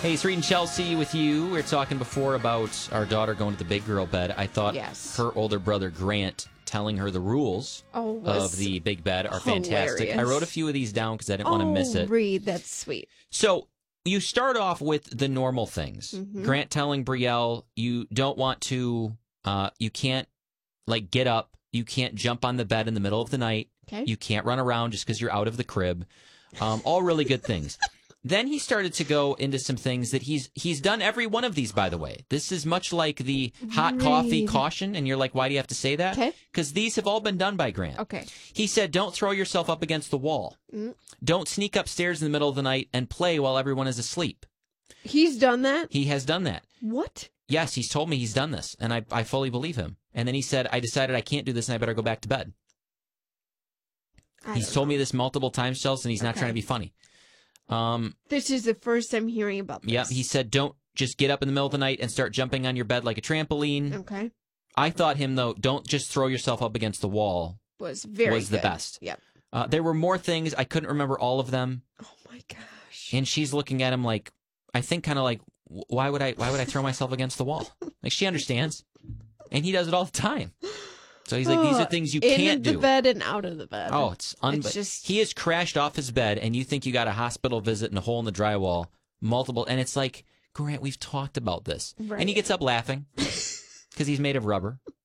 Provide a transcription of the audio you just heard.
Hey, it's Reed and Chelsea with you. We were talking before about our daughter going to the big girl bed. I thought her older brother, Grant, telling her the rules of the big bed are fantastic. I wrote a few of these down because I didn't want to miss it. Reed, that's sweet. So you start off with the normal things. Grant telling Brielle, you don't want to, you can't, like, get up. You can't jump on the bed in the middle of the night. Okay. You can't run around just because you're out of the crib. All really good things. Then he started to go into some things that he's done every one of these, by the way. This is much like the hot coffee caution, and you're like, why do you have to say that? Because these have all been done by Grant. Okay. He said, don't throw yourself up against the wall. Don't sneak upstairs in the middle of the night and play while everyone is asleep. He's done that? He has done that. What? Yes, he's told me he's done this, and I fully believe him. And then he said, I decided I can't do this, and I better go back to bed. He's told me this multiple times, Chelsea, and he's not trying to be funny. This is the first I'm hearing about this. Yep, he said, don't just get up in the middle of the night and start jumping on your bed like a trampoline. Okay. I thought him, though, don't just throw yourself up against the wall was the best. Yep. There were more things. I couldn't remember all of them. Oh, my gosh. And she's looking at him like, I think kind of like, why would I throw myself against the wall? Like, she understands. And he does it all the time. So he's like, these are things you can't do. In the bed and out of the bed. Oh, it's unbelievable. He has crashed off his bed, and you think you got a hospital visit and a hole in the drywall, multiple, and it's like, Grant, we've talked about this. Right. And he gets up laughing because he's made of rubber.